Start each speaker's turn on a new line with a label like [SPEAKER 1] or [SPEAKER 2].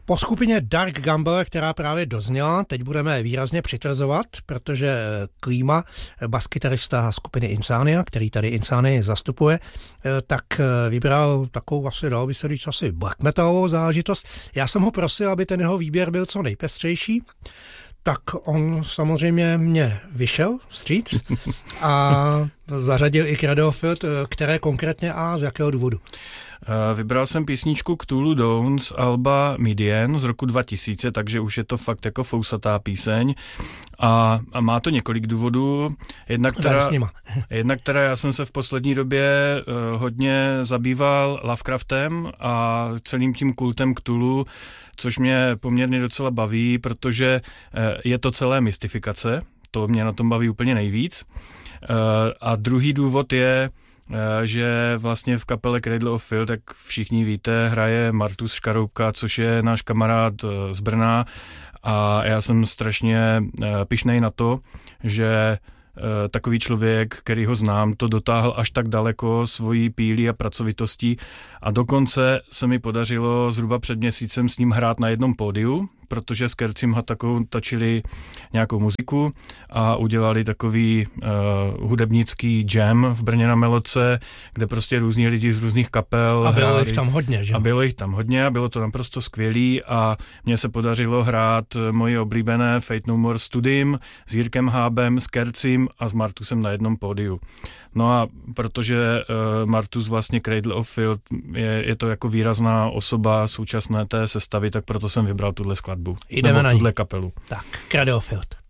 [SPEAKER 1] Po skupině Dark Gamble, která právě dozněla, teď budeme výrazně přitvrzovat, protože Klíma, baskytarista skupiny Insania, který tady Insanii zastupuje, tak vybral takovou asi, dalo by se říct, asi black metalovou záležitost. Já jsem ho prosil, aby ten jeho výběr byl co nejpestřejší, tak on samozřejmě mě vyšel vstříc a zařadil i Cradlefield, které konkrétně a z jakého důvodu?
[SPEAKER 2] Vybral jsem písničku Cthulhu Dawn z alba Midian z roku 2000, takže už je to fakt jako fousatá píseň a má to několik důvodů. Jednak teda já jsem se v poslední době hodně zabýval Lovecraftem a celým tím kultem Cthulhu, což mě poměrně docela baví, protože je to celé mystifikace, to mě na tom baví úplně nejvíc. A druhý důvod je, že vlastně v kapele Cradle of Filth, jak všichni víte, hraje Martus Škaroubka, což je náš kamarád z Brna a já jsem strašně pyšnej na to, že takový člověk, který ho znám, to dotáhl až tak daleko svojí pílí a pracovitostí a dokonce se mi podařilo zhruba před měsícem s ním hrát na jednom pódiu, protože s Kercim Hatakou točili nějakou muziku a udělali takový hudebnický jam v Brně na Melodce, kde prostě různí lidi z různých kapel.
[SPEAKER 1] A bylo jich tam hodně, že?
[SPEAKER 2] A bylo jich tam hodně a bylo to naprosto skvělý a mně se podařilo hrát moje oblíbené Fate No More Studym s Jirkem Hábem, s Kercim a s Martusem na jednom pódiu. No a protože Martus vlastně Cradle of Filth je to jako výrazná osoba současné té sestavy, tak proto jsem vybral tuhle skladbu.
[SPEAKER 1] Jdeme na
[SPEAKER 2] tuhle kapelu.
[SPEAKER 1] Tak, Cradle of Filth.